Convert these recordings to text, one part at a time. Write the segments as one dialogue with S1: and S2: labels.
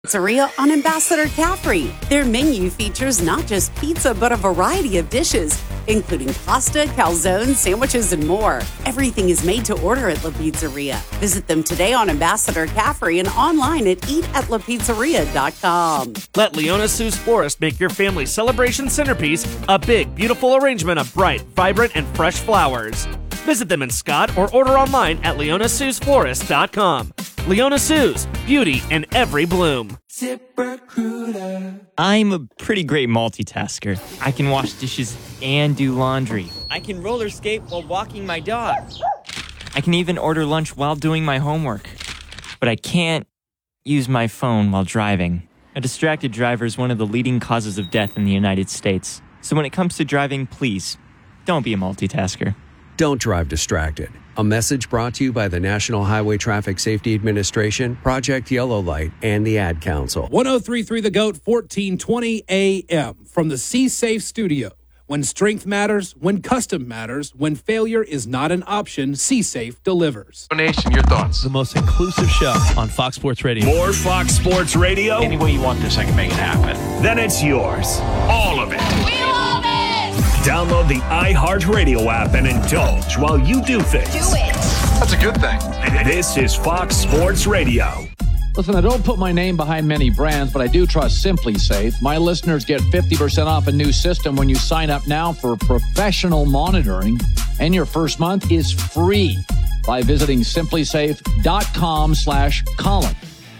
S1: Pizzeria on Ambassador Caffrey. Their menu features not just pizza, but a variety of dishes, including pasta, calzones, sandwiches, and more. Everything is made to order at La Pizzeria. Visit them today on Ambassador Caffrey and online at eatatlapizzeria.com.
S2: Let Leona Sue's Florist make your family celebration centerpiece a big, beautiful arrangement of bright, vibrant, and fresh flowers. Visit them in Scott or order online at leonasuesflorist.com. Leona Sue's, beauty in every bloom.
S3: I'm a pretty great multitasker. I can wash dishes and do laundry. I can roller skate while walking my dog. I can even order lunch while doing my homework. But I can't use my phone while driving. A distracted driver is one of the leading causes of death in the United States. So when it comes to driving, please, don't be a multitasker.
S4: Don't drive distracted. A message brought to you by the National Highway Traffic Safety Administration, Project Yellow Light, and the Ad Council.
S5: 103.3 The GOAT, 1420 AM from the C-Safe studio. When strength matters, when custom matters, when failure is not an option, C-Safe delivers.
S6: Nation, your thoughts.
S7: The most inclusive show on Fox Sports Radio.
S8: More Fox Sports Radio?
S6: Any way you want this, I can make it happen.
S8: Then it's yours. All of it.
S9: We love it!
S8: Download the iHeartRadio app and indulge while you do things.
S9: Do it.
S6: That's a good thing.
S8: This is Fox Sports Radio.
S10: Listen, I don't put my name behind many brands, but I do trust Simply Safe. My listeners get 50% off a new system when you sign up now for professional monitoring, and your first month is free by visiting simplysafe.com/Colin.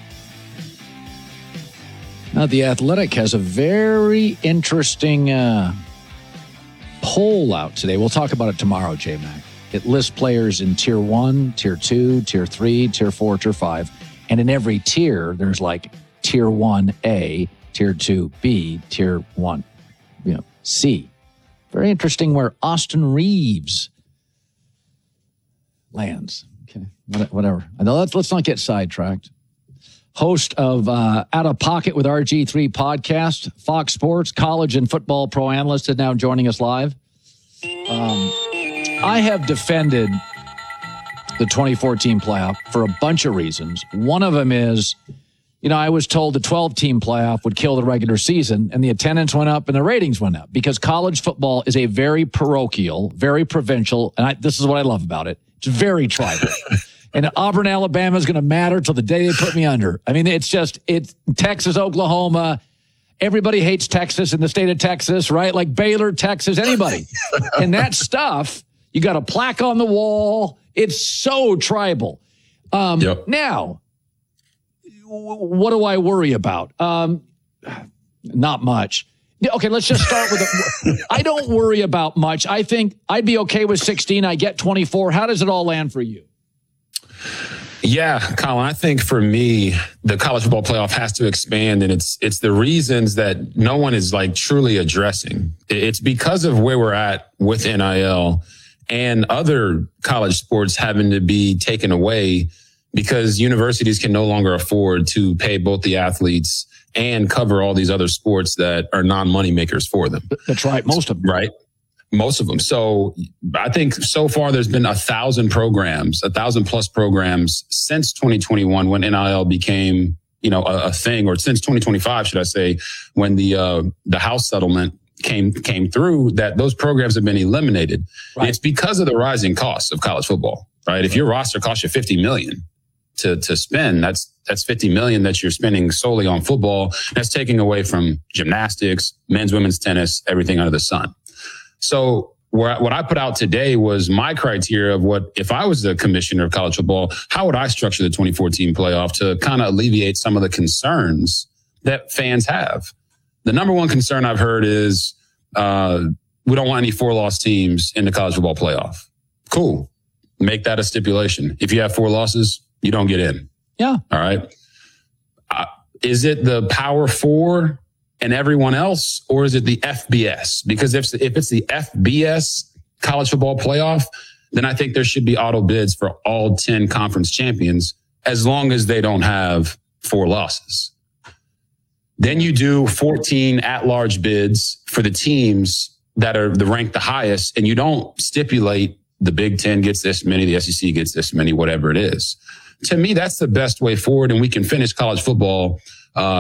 S10: Now, The Athletic has a very interesting poll out today. We'll talk about it tomorrow, J-Mac. It lists players in Tier 1, Tier 2, Tier 3, Tier 4, Tier 5. And in every tier, there's like Tier 1A, Tier 2B, Tier 1, C. Very interesting where Austin Reeves lands. Okay, whatever. Let's not get sidetracked. Host of Out of Pocket with RG3 podcast, Fox Sports, college and football pro analyst, is now joining us live. I have defended the 2014 playoff for a bunch of reasons. One of them is, I was told the 12-team playoff would kill the regular season, and the attendance went up and the ratings went up because college football is a very parochial, very provincial, and this is what I love about it. It's very tribal. And Auburn, Alabama is going to matter till the day they put me under. I mean, it's Texas, Oklahoma. Everybody hates Texas in the state of Texas, right? Like Baylor, Texas, anybody. And that stuff, you got a plaque on the wall. It's so tribal. Now, what do I worry about? Not much. Okay, let's just start with I don't worry about much. I think I'd be okay with 16. I get 24. How does it all land for you?
S11: Yeah, Colin, I think for me, the college football playoff has to expand, and it's the reasons that no one is truly addressing. It's because of where we're at with NIL and other college sports having to be taken away because universities can no longer afford to pay both the athletes and cover all these other sports that are non-money makers for them.
S10: That's right. Most of them.
S11: Right. Most of them. So I think so far there's been 1,000 plus programs since 2021 when NIL became, a thing, or since 2025, should I say, when the House settlement came through, that those programs have been eliminated. Right. It's because of the rising costs of college football, right? If your roster costs you $50 million to spend, that's $50 million that you're spending solely on football. That's taking away from gymnastics, men's, women's tennis, everything under the sun. So what I put out today was my criteria of if I was the commissioner of college football, how would I structure the 2014 playoff to kind of alleviate some of the concerns that fans have? The number one concern I've heard is we don't want any 4-loss teams in the college football playoff. Cool. Make that a stipulation. If you have 4 losses, you don't get in.
S10: Yeah.
S11: All right. Is it the Power 4 and everyone else, or is it the FBS? Because if it's the FBS college football playoff, then I think there should be auto bids for all 10 conference champions as long as they don't have 4 losses. Then you do 14 at-large bids for the teams that are ranked the highest, and you don't stipulate the Big Ten gets this many, the SEC gets this many, whatever it is. To me, that's the best way forward, and we can finish college football